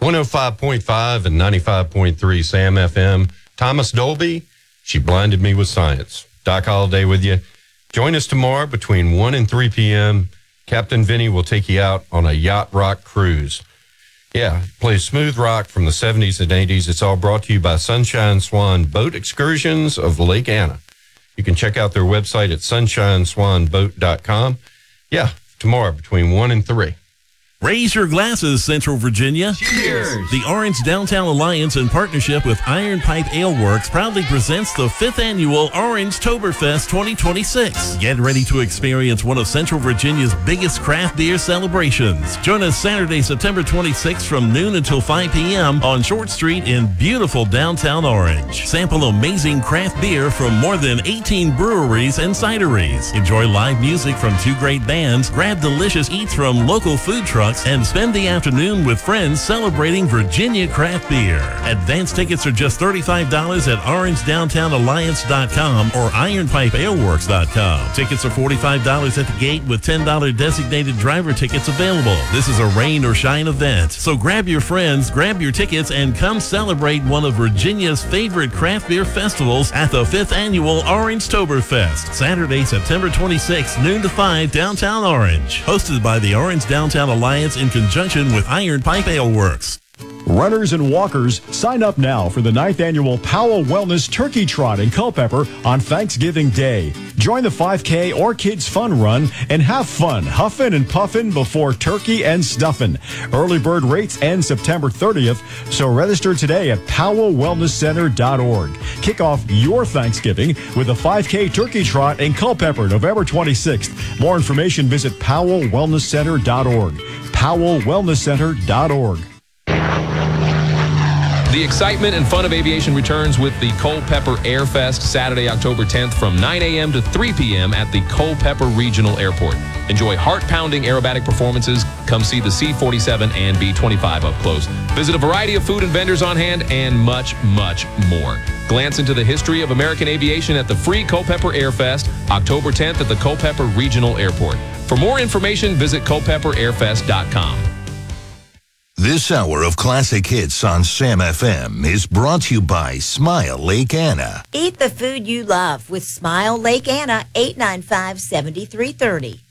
105.5 and 95.3 Sam FM. Thomas Dolby, She Blinded Me with Science. Doc Holliday with you. Join us tomorrow between 1 and 3 p.m. Captain Vinny will take you out on a yacht rock cruise. Yeah, plays smooth rock from the 70s and 80s. It's all brought to you by Sunshine Swan Boat Excursions of Lake Anna. You can check out their website at sunshineswanboat.com. Yeah, tomorrow between 1 and 3. Raise your glasses, Central Virginia. Cheers! The Orange Downtown Alliance, in partnership with Iron Pipe Ale Works, proudly presents the 5th Annual Orange Toberfest 2026. Get ready to experience one of Central Virginia's biggest craft beer celebrations. Join us Saturday, September 26th from noon until 5 p.m. on Short Street in beautiful downtown Orange. Sample amazing craft beer from more than 18 breweries and cideries. Enjoy live music from 2 great bands, grab delicious eats from local food trucks, and spend the afternoon with friends celebrating Virginia craft beer. Advance tickets are just $35 at orangedowntownalliance.com or ironpipealeworks.com. Tickets are $45 at the gate with $10 designated driver tickets available. This is a rain or shine event, so grab your friends, grab your tickets, and come celebrate one of Virginia's favorite craft beer festivals at the 5th Annual Orange Toberfest, Saturday, September 26th, noon to 5, downtown Orange. Hosted by the Orange Downtown Alliance in conjunction with Iron Pipe Ale Works. Runners and walkers, sign up now for the 9th Annual Powell Wellness Turkey Trot in Culpeper on Thanksgiving Day. Join the 5K or Kids Fun Run and have fun huffing and puffing before turkey and stuffing. Early bird rates end September 30th, so register today at powellwellnesscenter.org. Kick off your Thanksgiving with a 5K Turkey Trot in Culpeper, November 26th. More information, visit powellwellnesscenter.org. powellwellnesscenter.org. The excitement and fun of aviation returns with the Culpeper Air Fest Saturday, October 10th from 9 a.m. to 3 p.m. at the Culpeper Regional Airport. Enjoy heart-pounding aerobatic performances. Come see the C-47 and B-25 up close. Visit a variety of food and vendors on hand and much, much more. Glance into the history of American aviation at the free Culpeper Air Fest, October 10th at the Culpeper Regional Airport. For more information, visit culpeperairfest.com. This hour of classic hits on Sam FM is brought to you by Smile Lake Anna. Eat the food you love with Smile Lake Anna, 895-7330.